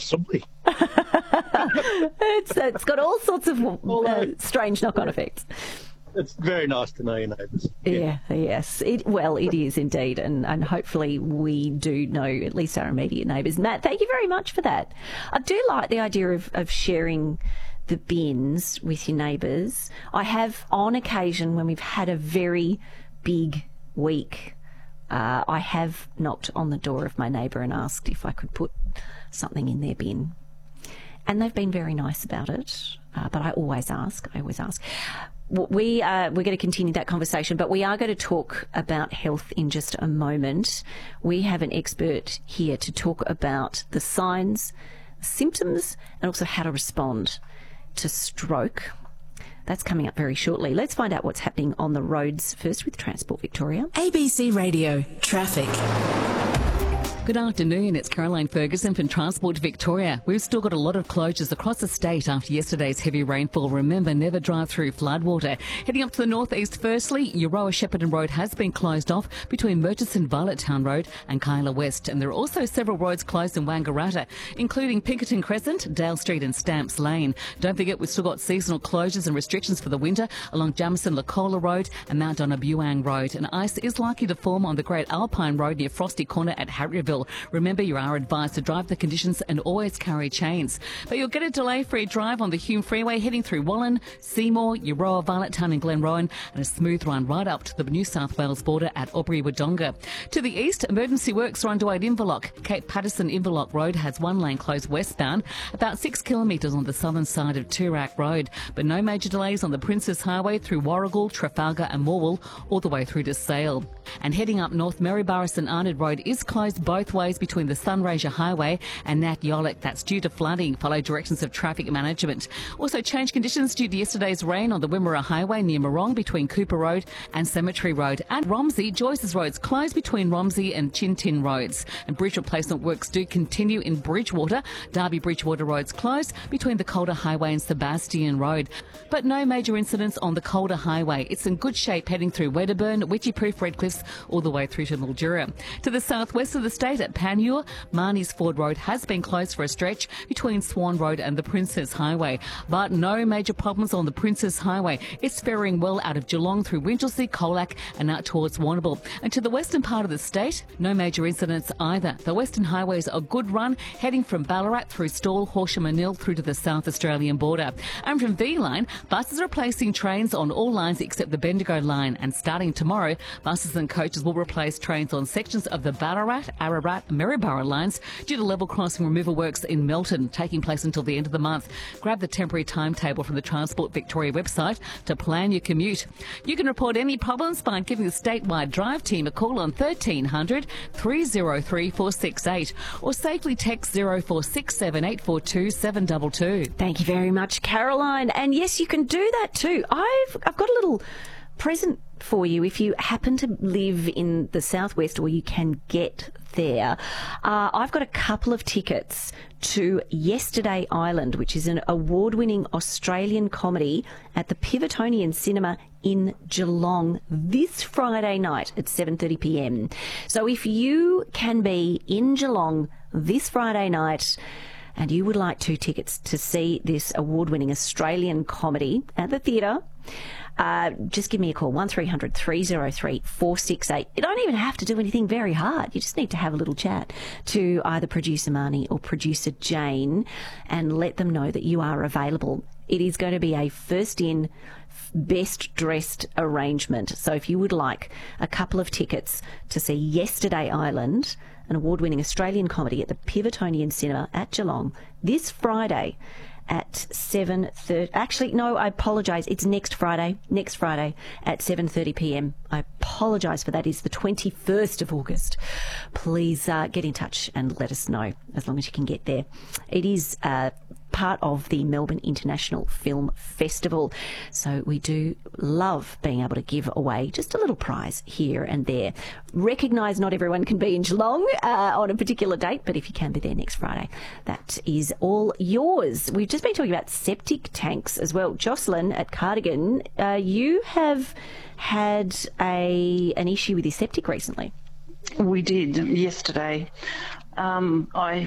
Possibly. It's got all sorts of strange knock-on effects. It's very nice to know your neighbours. Yes. It is indeed, and hopefully we do know at least our immediate neighbours. Matt, thank you very much for that. I do like the idea of sharing the bins with your neighbours. I have, on occasion, when we've had a very big week, I have knocked on the door of my neighbour and asked if I could put something in their bin. And they've been very nice about it, but I always ask. We're going to continue that conversation, but we are going to talk about health in just a moment. We have an expert here to talk about the signs, symptoms, and also how to respond to stroke. That's coming up very shortly. Let's find out what's happening on the roads first with Transport Victoria. ABC Radio Traffic. Good afternoon, it's Caroline Ferguson from Transport Victoria. We've still got a lot of closures across the state after yesterday's heavy rainfall. Remember, never drive through floodwater. Heading up to the northeast firstly, Euroa Shepparton Road has been closed off between Murchison Violet Town Road and Kyla West. And there are also several roads closed in Wangaratta, including Pinkerton Crescent, Dale Street and Stamps Lane. Don't forget, we've still got seasonal closures and restrictions for the winter along Jamison Lacola Road and Mount Donna Buang Road. And ice is likely to form on the Great Alpine Road near Frosty Corner at Harrieville. Remember, you are advised to drive the conditions and always carry chains. But you'll get a delay-free drive on the Hume Freeway heading through Wallen, Seymour, Euroa, Violet Town and Glenrowan, and a smooth run right up to the New South Wales border at Albury-Wodonga. To the east, emergency works are underway at Inverloch. Cape Patterson-Inverloch Road has one lane closed westbound, about 6 kilometres on the southern side of Toorak Road. But no major delays on the Princes Highway through Warragul, Trafalgar and Morwell, all the way through to Sale. And heading up north, Maryborough St Arnaud Road is closed both ways between the Sunraysia Highway and Nat Yolek. That's due to flooding. Follow directions of traffic management. Also, change conditions due to yesterday's rain on the Wimmera Highway near Morong between Cooper Road and Cemetery Road. And Romsey, Joyce's Road's closed between Romsey and Chin Tin Roads. And bridge replacement works do continue in Bridgewater. Derby Bridgewater Road's closed between the Calder Highway and Sebastian Road. But no major incidents on the Calder Highway. It's in good shape heading through Wedderburn, Witchyproof, Redcliffs, all the way through to Mildura. To the southwest of the state at Panmure, Marnie's Ford Road has been closed for a stretch between Swan Road and the Princess Highway. But no major problems on the Princess Highway. It's faring well out of Geelong through Winchelsea, Colac and out towards Warrnambool. And to the western part of the state, no major incidents either. The Western Highway's a good run, heading from Ballarat through Stawell, Horsham and Mill through to the South Australian border. And from V-Line, buses are replacing trains on all lines except the Bendigo line. And starting tomorrow, buses and coaches will replace trains on sections of the Ballarat, Ararat, Maryborough lines due to level crossing removal works in Melton, taking place until the end of the month. Grab the temporary timetable from the Transport Victoria website to plan your commute. You can report any problems by giving the statewide drive team a call on 1300 303 468 or safely text 0467 842 722. Thank you very much, Caroline. And yes, you can do that too. I've got a little present for you if you happen to live in the southwest or you can get there. I've got a couple of tickets to Yesterday Island, which is an award-winning Australian comedy at the Pivotonian Cinema in Geelong this Friday night at 7:30 p.m. So if you can be in Geelong this Friday night and you would like 2 tickets to see this award-winning Australian comedy at the theatre, just give me a call, 1300 303 468. You don't even have to do anything very hard. You just need to have a little chat to either producer Marnie or producer Jane and let them know that you are available. It is going to be a first-in, best-dressed arrangement. So if you would like a couple of tickets to see Yesterday Island, an award-winning Australian comedy at the Pivotonian Cinema at Geelong this Friday at 7:30. Actually, no, I apologise. It's next Friday at 7:30 p.m. I apologise for that. It's the 21st of August. Please get in touch and let us know as long as you can get there. It is part of the Melbourne International Film Festival. So we do love being able to give away just a little prize here and there. Recognise not everyone can be in Geelong on a particular date, but if you can be there next Friday, that is all yours. We've just been talking about septic tanks as well. Jocelyn at Cardigan, you have had an issue with your septic recently. We did yesterday. I